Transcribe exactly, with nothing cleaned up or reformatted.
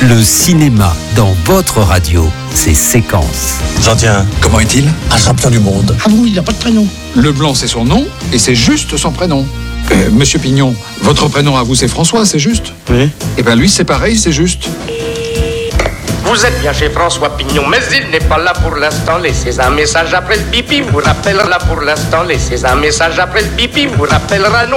Le cinéma dans votre radio, c'est Séquence. J'en tiens. Comment est-il? Un champion du monde. Ah bon, il n'a pas de prénom. Leblanc, c'est son nom, et c'est juste son prénom. Euh, Monsieur Pignon, votre prénom à vous, c'est François, c'est juste? Oui. Eh bien, lui, c'est pareil, c'est juste. Vous êtes bien chez François Pignon, mais il n'est pas là pour l'instant. Laissez un message après le pipi, vous rappellera là pour l'instant. Laissez un message après le pipi, vous rappellera non.